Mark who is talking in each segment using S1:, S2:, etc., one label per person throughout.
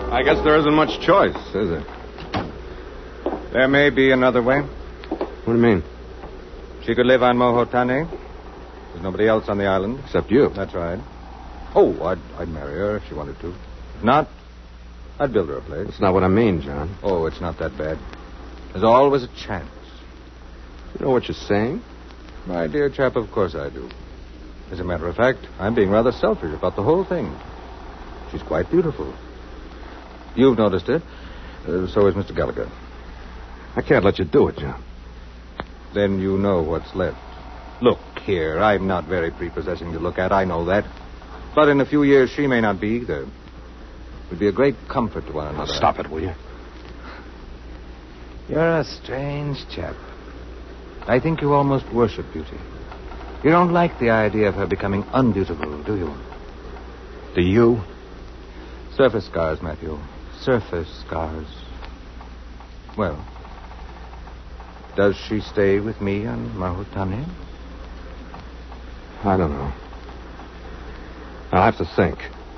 S1: I guess there isn't much choice, is there?
S2: There may be another way.
S1: What do you mean?
S2: She could live on Mohotane. There's nobody else on the island.
S1: Except you.
S2: That's right. Oh, I'd marry her if she wanted to. If not, I'd build her a place.
S1: That's not what I mean, John.
S2: Oh, it's not that bad. There's always a chance.
S1: You know what you're saying?
S2: My dear chap, of course I do. As a matter of fact, I'm being rather selfish about the whole thing. She's quite beautiful. You've noticed it. So is Mr. Gallagher.
S1: I can't let you do it, John.
S2: Then you know what's left. Look here, I'm not very prepossessing to look at, I know that. But in a few years, she may not be either. We'd be a great comfort to one another.
S1: Stop it, will you?
S2: You're a strange chap. I think you almost worship beauty. You don't like the idea of her becoming unbeautiful, do you?
S1: Do you?
S2: Surface scars, Matthew. Surface scars. Well, does she stay with me on Mahotane?
S1: I don't know. I'll have to think.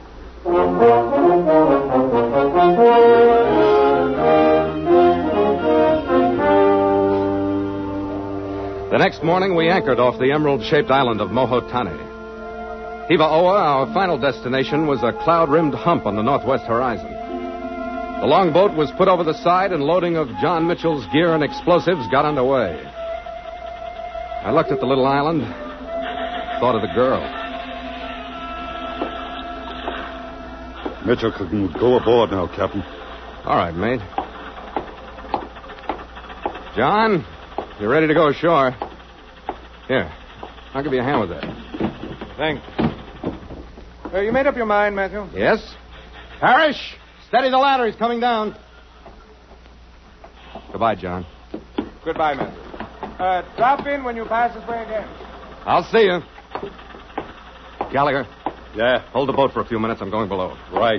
S1: The next morning, we anchored off the emerald-shaped island of Mohotane. Hiva-Oa, our final destination, was a cloud-rimmed hump on the northwest horizon. The longboat was put over the side, and loading of John Mitchell's gear and explosives got underway. I looked at the little island, thought of the girl.
S3: Mitchell can go aboard now, Captain.
S1: All right, mate. John, you're ready to go ashore. Here, I'll give you a hand with that.
S2: Thanks. You made up your mind, Matthew?
S1: Yes? Parrish, steady the ladder. He's coming down. Goodbye, John.
S2: Goodbye, Matthew. Drop in when you pass this way again.
S1: I'll see you. Gallagher.
S3: Yeah?
S1: Hold the boat for a few minutes. I'm going below.
S3: Right.